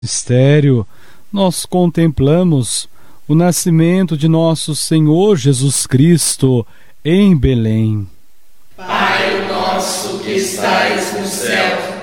Mistério, nós contemplamos o nascimento de nosso Senhor Jesus Cristo em Belém. Pai nosso que estais no céu,